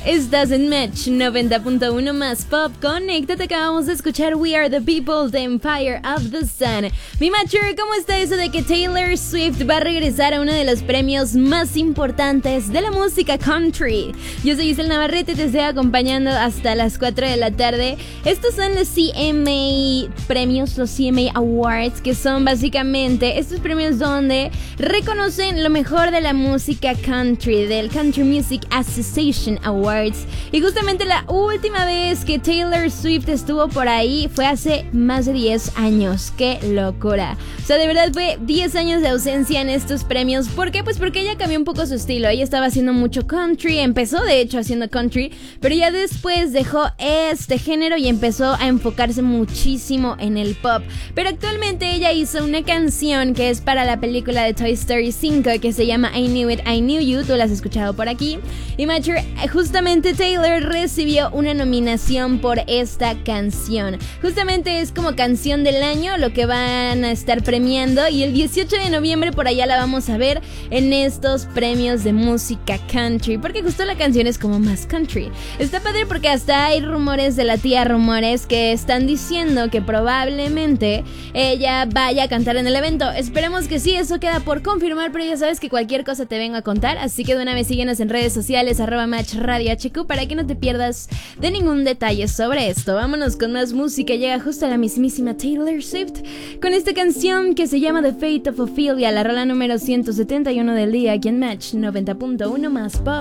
Estás en Match 90.1 más Pop. Conéctate, acabamos de escuchar We Are the People, The Empire of the Sun. Mi Matcher, ¿cómo está eso de que Taylor Swift va a regresar a uno de los premios más importantes de la música country? Yo soy Isel Navarrete y te estoy acompañando hasta las 4 de la tarde. Estos son los CMA premios, los CMA Awards, que son básicamente estos premios donde reconocen lo mejor de la música country, del Country Music Association Awards. Y justamente la última vez que Taylor Swift estuvo por ahí fue hace más de 10 años. ¡Qué locura! O sea, de verdad fue 10 años de ausencia en estos premios. ¿Por qué? Pues porque ella cambió un poco su estilo. Ella estaba haciendo mucho country, empezó de hecho haciendo country, pero ya después dejó este género y empezó a enfocarse muchísimo en el pop. Pero actualmente ella hizo una canción que es para la película de Toy Story 5 que se llama I Knew It, I Knew You. Tú la has escuchado por aquí. Y Matcher, justamente Taylor recibió una nominación por esta canción. Justamente es como canción del año lo que van a estar premiando, y el 18 de noviembre por allá la vamos a ver en estos premios de música country, porque justo la canción es como más country. Está padre porque hasta hay rumores de la tía Rumores que están diciendo que probablemente ella vaya a cantar en el evento. Esperemos que sí, eso queda por confirmar, pero ya sabes que cualquier cosa te vengo a contar, así que de una vez síguenos en redes sociales @MatchRadioHQ para que no te pierdas de ningún detalle sobre esto. Vámonos con más música. Llega justo la mismísima Taylor Swift con esta canción que se llama The Fate of Ophelia, la rola número 171 del día aquí en Match 90.1 más Pop.